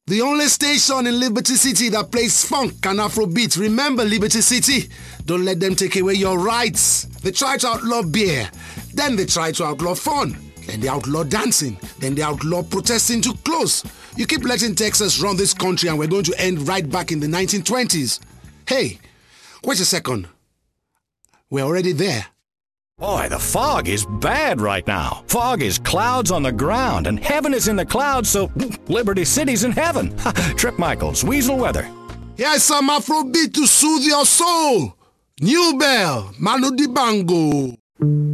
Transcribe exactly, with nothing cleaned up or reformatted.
The only station in Liberty City that plays funk and Afrobeat. Remember Liberty City? Don't let them take away your rights. They try to outlaw beer. Then they try to outlaw fun. Then they outlaw dancing. Then they outlaw protesting to close. You keep letting Texas run this country and we're going to end right back in the nineteen twenties. Hey, wait a second. We're already there. Boy, the fog is bad right now. Fog is clouds on the ground, and heaven is in the clouds, so Liberty City's in heaven. Trip Michaels, Weasel Weather. Here's some Afrobeat to soothe your soul. New Bell, Manu Dibango.